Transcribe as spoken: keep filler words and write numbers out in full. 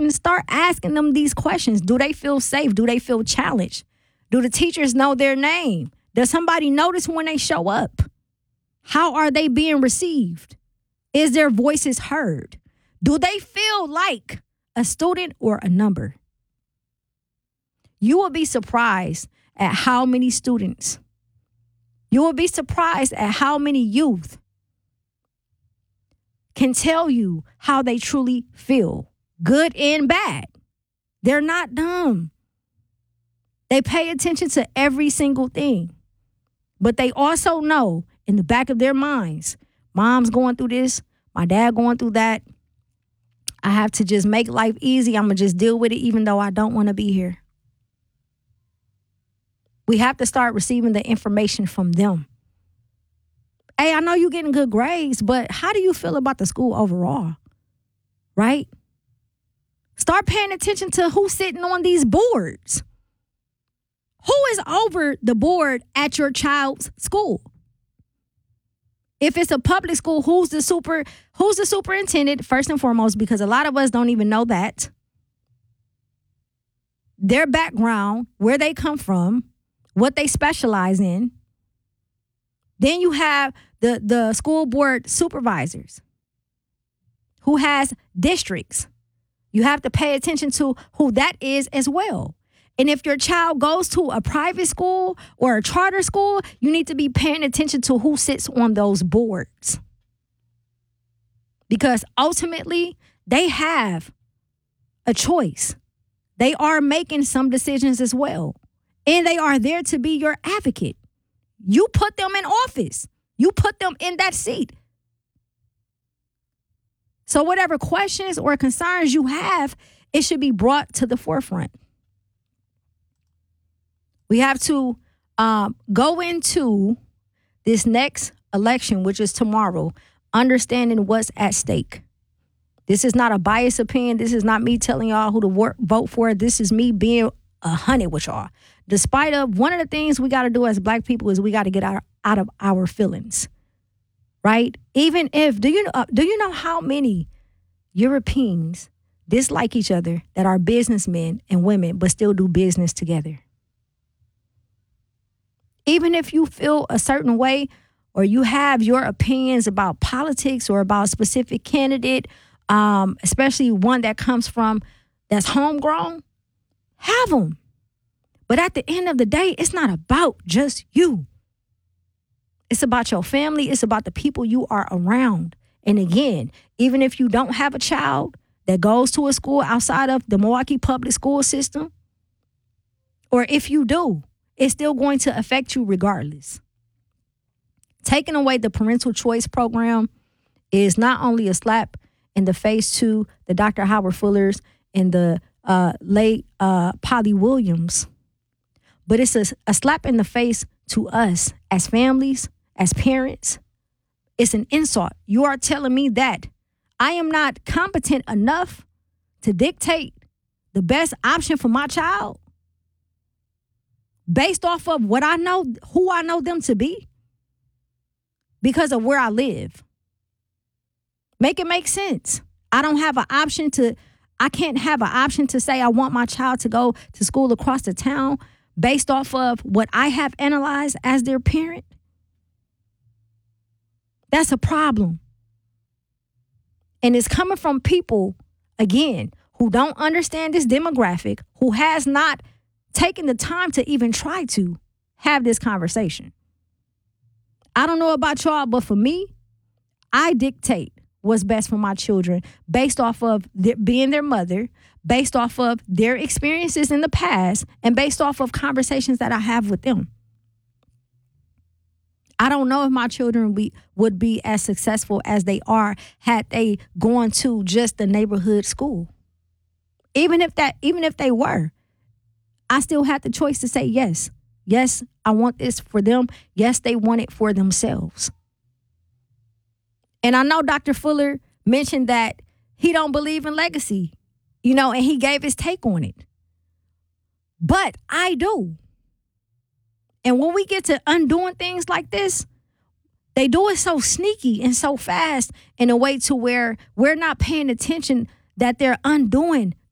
students, start asking them these questions. Do they feel safe? Do they feel challenged? Do the teachers know their name? Does somebody notice when they show up? How are they being received? Is their voices heard? Do they feel like a student or a number? You will be surprised at how many students. You will be surprised at how many youth can tell you how they truly feel, good and bad. They're not dumb. They pay attention to every single thing. But they also know in the back of their minds, mom's going through this, my dad going through that. I have to just make life easy. I'm going to just deal with it even though I don't want to be here. We have to start receiving the information from them. Hey, I know you're getting good grades, but how do you feel about the school overall? Right? Start paying attention to who's sitting on these boards. Who is over the board at your child's school? If it's a public school, who's the super, who's the superintendent, first and foremost, because a lot of us don't even know that. Their background, where they come from, what they specialize in. Then you have the, the school board supervisors who has districts. You have to pay attention to who that is as well. And if your child goes to a private school or a charter school, you need to be paying attention to who sits on those boards. Because ultimately, they have a choice. They are making some decisions as well. And they are there to be your advocate. You put them in office. You put them in that seat. So whatever questions or concerns you have, it should be brought to the forefront. We have to um, go into this next election, which is tomorrow, understanding what's at stake. This is not a biased opinion. This is not me telling y'all who to work, vote for. This is me being a hundred with y'all. Despite of one of the things we got to do as Black people is we got to get out, out of our feelings, right? Even if, do you know, uh, do you know how many Europeans dislike each other that are businessmen and women, but still do business together? Even if you feel a certain way or you have your opinions about politics or about a specific candidate, um, especially one that comes from, that's homegrown, have them. But at the end of the day, it's not about just you. It's about your family. It's about the people you are around. And again, even if you don't have a child that goes to a school outside of the Milwaukee public school system, or if you do, it's still going to affect you regardless. Taking away the parental choice program is not only a slap in the face to the Doctor Howard Fullers and the uh, late uh, Polly Williams, but it's a, a slap in the face to us as families, as parents. It's an insult. You are telling me that I am not competent enough to dictate the best option for my child based off of what I know, who I know them to be, because of where I live. Make it make sense. I don't have an option to, I can't have an option to say I want my child to go to school across the town based off of what I have analyzed as their parent. That's a problem. And it's coming from people, again, who don't understand this demographic, who has not taken the time to even try to have this conversation. I don't know about y'all, but for me, I dictate what's best for my children based off of their, being their mother, based off of their experiences in the past, and based off of conversations that I have with them. I don't know if my children be, would be as successful as they are had they gone to just the neighborhood school. Even if that, even if they were, I still had the choice to say yes. Yes, I want this for them. Yes, they want it for themselves. And I know Doctor Fuller mentioned that he don't believe in legacy, you know, and he gave his take on it. But I do. And when we get to undoing things like this, they do it so sneaky and so fast in a way to where we're not paying attention that they're undoing